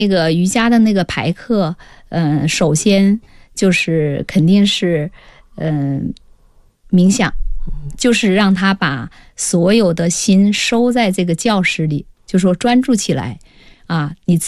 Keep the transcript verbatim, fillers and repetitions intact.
那个瑜伽的那个排课，嗯、呃，首先就是肯定是，嗯、呃，冥想，就是让他把所有的心收在这个教室里，就说专注起来啊，你自